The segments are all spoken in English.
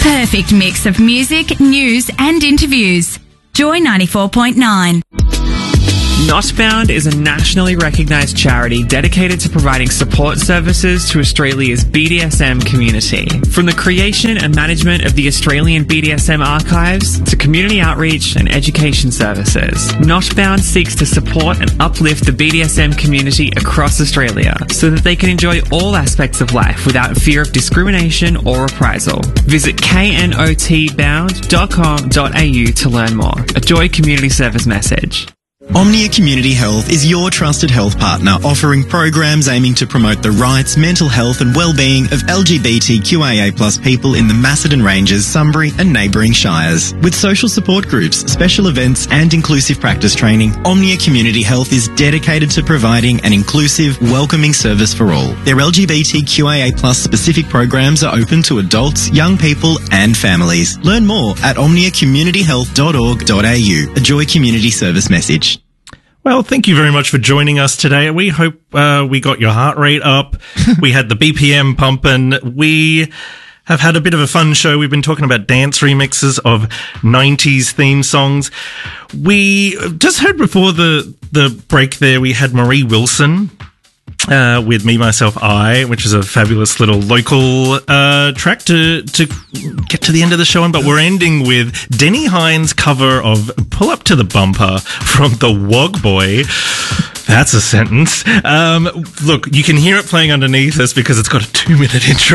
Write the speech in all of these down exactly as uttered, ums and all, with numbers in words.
perfect mix of music, news and interviews. Joy ninety-four point nine. Notbound is a nationally recognised charity dedicated to providing support services to Australia's B D S M community. From the creation and management of the Australian B D S M archives to community outreach and education services, Notbound seeks to support and uplift the B D S M community across Australia so that they can enjoy all aspects of life without fear of discrimination or reprisal. Visit k n o t bound dot com dot a u to learn more. A Joy Community Service message. Omnia Community Health is your trusted health partner, offering programs aiming to promote the rights, mental health and well-being of L G B T Q I A plus people in the Macedon Ranges, Sunbury and neighbouring shires. With social support groups, special events and inclusive practice training, Omnia Community Health is dedicated to providing an inclusive, welcoming service for all. Their L G B T Q I A plus specific programs are open to adults, young people and families. Learn more at omnia community health dot org dot a u. A Joy Community Service message. Well, thank you very much for joining us today. We hope uh, we got your heart rate up. We had the B P M pumping. We have had a bit of a fun show. We've been talking about dance remixes of nineties theme songs. We just heard before the the break there, we had Marie Wilson uh, with Me, Myself, I, which is a fabulous little local uh, track to to get to the end of the show on. But we're ending with Denny Hines' cover of Pull Up to the Bumper from the Wog Boy. That's a sentence. Um, look, you can hear it playing underneath us because it's got a two-minute intro.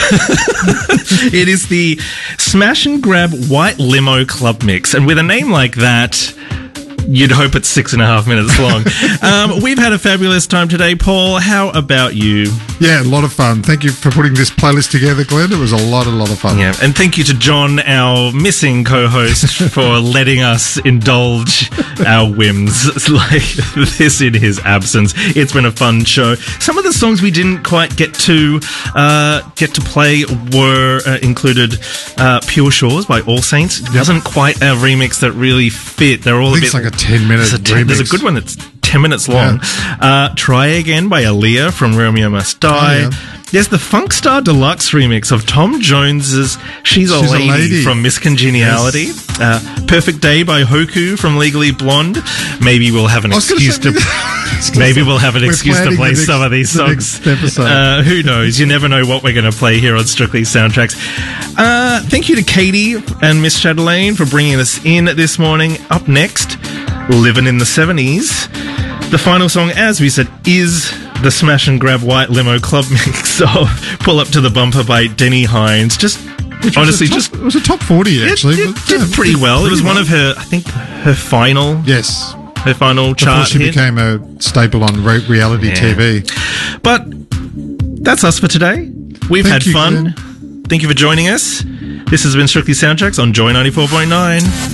It is the Smash and Grab White Limo Club Mix. And with a name like that, you'd hope it's six and a half minutes long. um, we've had a fabulous time today. Paul, how about you? Yeah, a lot of fun. Thank you for putting this playlist together, Glenn. It was a lot, a lot of fun. Yeah, and thank you to John, our missing co-host, for letting us indulge our whims like this in his absence. It's been a fun show. Some of the songs we didn't quite get to uh, get to play were uh, included uh, Pure Shores by All Saints. It wasn't quite a remix that really fit. They're all I a think bit... it's like a ten minute There's a, ten, there's a good one that's ten minutes long. Yeah. Uh, Try Again by Aaliyah from Romeo Must Die. Oh, yeah. There's the Funk Star Deluxe remix of Tom Jones's She's, a, She's lady, a Lady from Miss Congeniality. Yes. Uh, Perfect Day by Hoku from Legally Blonde. Maybe we'll have an excuse to... Maybe we'll have an we're excuse to play next, some of these songs. The uh, who knows? You never know what we're going to play here on Strictly Soundtracks. Uh, thank you to Katie and Miss Chatelaine for bringing us in this morning. Up next, Living in the seventies. The final song, as we said, is the Smash and Grab White Limo Club Mix of Pull Up to the Bumper by Denny Hines. Just Which honestly, top, just it was a top forty actually. It, it but, did yeah, pretty well. Pretty it was well. one of her, I think, her final. Yes. Her final Before chart she hit. became a staple on re- reality yeah. T V. But that's us for today. We've Thank had you, fun. Glenn. Thank you for joining us. This has been Strictly Soundtracks on Joy ninety-four point nine.